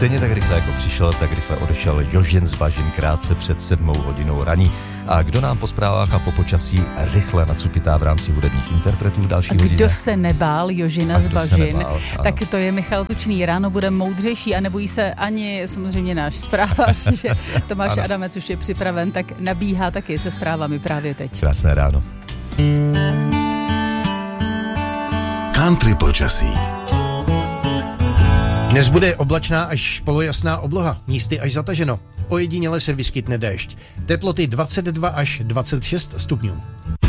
Stejně tak rychle jako přišel, tak rychle odešel Jožin z Bažin krátce před 7 hodinou raní. A kdo nám po zprávách a po počasí rychle nacupitá v rámci hudebních interpretů v další hodině? Kdo se nebál Jožina z Bažin, tak to je Michal Tučný. Ráno bude moudřejší a nebojí se ani samozřejmě náš zprávař, že Tomáš Adamec už je připraven, tak nabíhá taky se zprávami právě teď. Krásné ráno. Country počasí. Dnes bude oblačná až polojasná obloha, místy až zataženo. Ojediněle se vyskytne déšť. Teploty 22 až 26 stupňů.